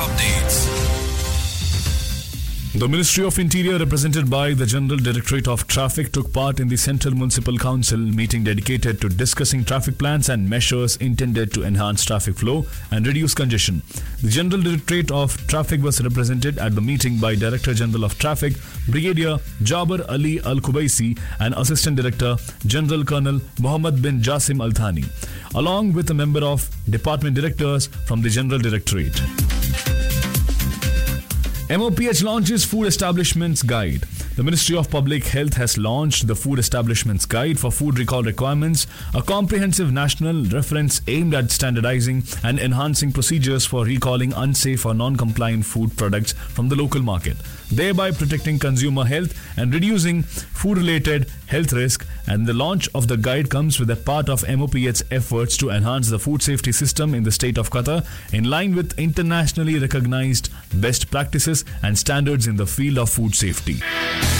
updates. The Ministry of Interior, represented by the General Directorate of Traffic, took part in the Central Municipal Council meeting dedicated to discussing traffic plans and measures intended to enhance traffic flow and reduce congestion. The General Directorate of Traffic was represented at the meeting by Director General of Traffic, Brigadier Jaber Ali Al Khubaisi, and Assistant Director General Colonel Mohammad bin Jasim Al Thani, along with a member of Department Directors from the General Directorate. MOPH launches Food Establishments Guide. The Ministry of Public Health has launched the Food Establishments Guide for Food Recall Requirements, a comprehensive national reference aimed at standardizing and enhancing procedures for recalling unsafe or non-compliant food products from the local market, thereby protecting consumer health and reducing food-related health risk. And the launch of the guide comes with a part of MOPH's efforts to enhance the food safety system in the state of Qatar in line with internationally recognized best practices and standards in the field of food safety.